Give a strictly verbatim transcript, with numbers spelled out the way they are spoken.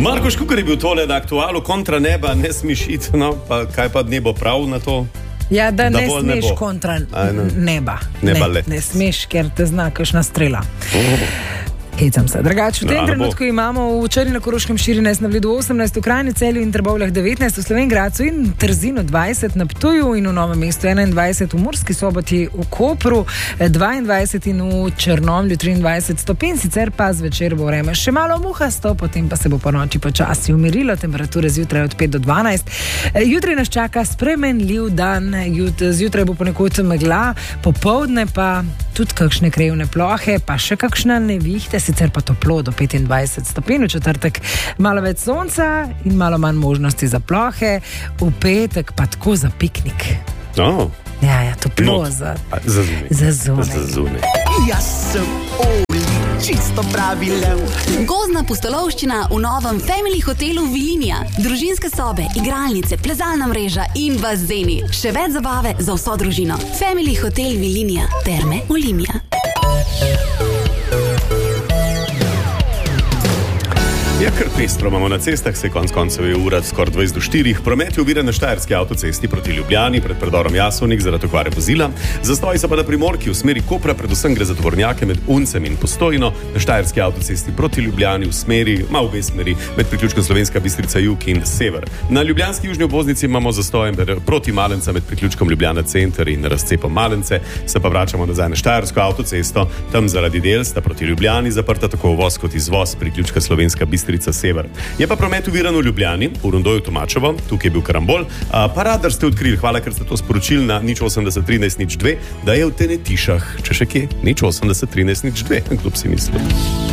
Marko Škukar je bil tole na Aktualu, kontra neba, ne smeš iti, no, pa kaj pa nebo prav na to? Ja, da, da ne smeš nebo. kontra Aj, ne. neba. Neba ne, ne smeš, ker te zna kakšna strela. Oh. Hecam se. Drugače, v tem trenutku imamo v Črni na Koroškem štirinajst, na Bledu osemnajst, v Kranju, Celju in Trbovljah devetnajst, v Slovenj Gradcu in Trzinu dvajset, na Ptuju in v Novem mestu enaindvajset, v Murski Soboti, v Kopru dvaindvajset in v Črnomlju triindvajset stopinj, sicer pa zvečer bo vreme še malo muhasto, potem pa se bo po noči počasi umirilo, temperature zjutraj od pet do dvanajst. Jutri nas čaka spremenljiv dan, jut, zjutraj bo ponekod megla, popoldne pa tudi kakšne krajevne plohe, pa še kakšna nevihta, sicer pa toplo do petindvajset stopinj, v četrtek malo več sonca in malo manj možnosti za plohe, v petek pa tako za piknik. Oh. Ja, ja, toplo za, za zunaj. Za zunaj. Za zunaj. Jaz sem Oli, čisto pravi lev. Gozdna pustolovščina v novem Family hotelu Vilinija. Družinske sobe, igralnice, plezalna mreža in bazeni. Še več zabave za vso družino. Family hotel Vilinija. Terme Olimia. Ja, kar pestro imamo na cestah, se konc koncev je ura skoraj dvajset do štirih. Promet je oviran na Štajerski avtocesti proti Ljubljani, pred predorom Jasovnik zaradi okvare vozila. Zastoji se pa na Primorki v smeri Kopra, predvsem gre za tovornjake med Uncem in Postojno, na Štajerski avtocesti proti Ljubljani v smeri, ma v obe smeri, med priključkom Slovenska Bistrica jug in sever. Na ljubljanski južni obvoznici imamo zastojem proti Malenca med priključkom Ljubljana center in razcepom Malence, se pa vračamo nazaj na Štajersko avtocesto, tam zaradi del sta proti Ljubljani zaprta tako uvoz kot izvoz priključka Slovenska Bistrica sever. Je pa promet uviran v Ljubljani, v Rondoju Tomačevo, tukaj je bil karambol. A, pa radar ste odkrili, hvala, ker ste to sporočili na nič osemdeset trinajst nič dve, da je v Tenetišah, če še kje, nič osemdeset trinajst nič dve, kdo bi si mislil.